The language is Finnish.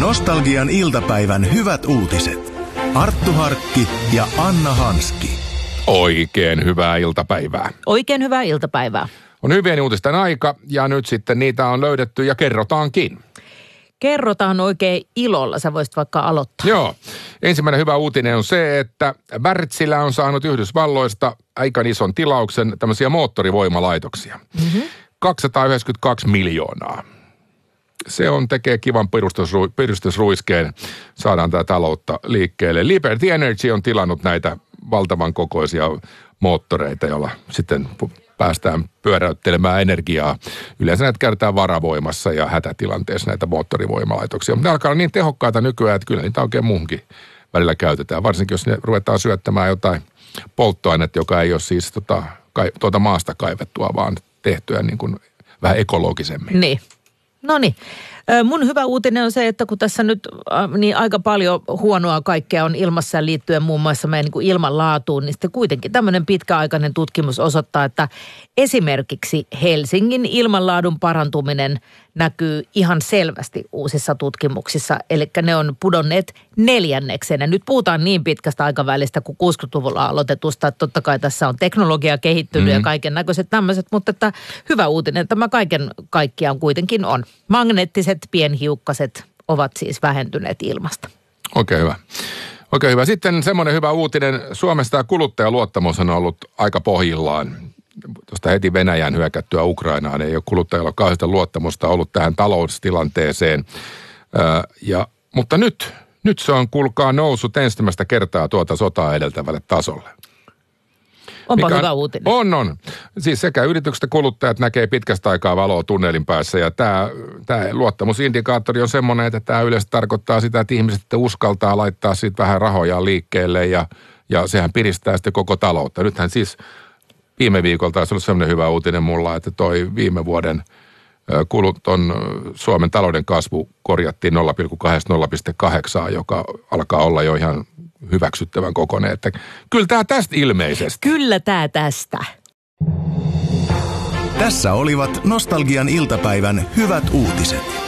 Nostalgian iltapäivän hyvät uutiset. Arttu Harkki ja Anna Hanski. Oikein hyvää iltapäivää. Oikein hyvää iltapäivää. On hyvien uutisten aika ja nyt sitten niitä on löydetty ja kerrotaankin. Kerrotaan oikein ilolla. Sä voisit vaikka aloittaa. Joo. Ensimmäinen hyvä uutinen on se, että Wärtsilä on saanut Yhdysvalloista aika ison tilauksen tämmöisiä moottorivoimalaitoksia. 292 miljoonaa. Se tekee kivan piristysruiskeen. Saadaan tämä taloutta liikkeelle. Liberty Energy on tilannut näitä valtavan kokoisia moottoreita, joilla sitten päästään pyöräyttelemään energiaa. Yleensä näitä käytetään varavoimassa ja hätätilanteessa näitä moottorivoimalaitoksia. Mutta ne alkaa olla niin tehokkaita nykyään, että kyllä niitä oikein muuhunkin välillä käytetään. Varsinkin jos ne ruvetaan syöttämään jotain polttoainetta, joka ei ole siis tuota maasta kaivettua, vaan tehtyä niin kuin vähän ekologisemmin. Niin. No niin. Mun hyvä uutinen on se, että kun tässä nyt niin aika paljon huonoa kaikkea on ilmassa liittyen muun muassa meidän niin kuin ilmanlaatuun, niin sitten kuitenkin tämmöinen pitkäaikainen tutkimus osoittaa, että esimerkiksi Helsingin ilmanlaadun parantuminen näkyy ihan selvästi uusissa tutkimuksissa. Eli ne on pudonneet 4. Ja nyt puhutaan niin pitkästä aikavälistä kuin 60-luvulla aloitetusta, että totta kai tässä on teknologia kehittynyt ja kaiken näköiset tämmöiset, mutta että hyvä uutinen tämä kaiken kaikkiaan kuitenkin on. Magneettiset pienhiukkaset ovat siis vähentyneet ilmasta. Oikein hyvä. Oikein hyvä. Sitten semmoinen hyvä uutinen. Suomesta kuluttajaluottamus on ollut aika pohjillaan. Tuosta heti Venäjän hyökättyä Ukrainaan ei ole kuluttajalla kauheasti luottamusta ollut tähän taloustilanteeseen. Mutta nyt se on kuulkaa noussut ensimmäistä kertaa tuota sotaa edeltävälle tasolle. Onpa hyvä uutinen. On. Siis sekä yritykset että kuluttajat näkee pitkästä aikaa valoa tunnelin päässä. Ja tämä luottamusindikaattori on semmoinen, että tämä yleensä tarkoittaa sitä, että ihmiset uskaltaa laittaa siitä vähän rahojaan liikkeelle. Ja sehän piristää sitten koko taloutta. Nythän siis viime viikolla taisi olla semmoinen hyvä uutinen mulla, että toi viime vuoden Suomen talouden kasvu korjattiin 0,2-0,8, joka alkaa olla jo ihan hyväksyttävän kokoinen. Että kyllä tämä tästä ilmeisesti. Kyllä tämä tästä. Tässä olivat Nostalgian iltapäivän hyvät uutiset.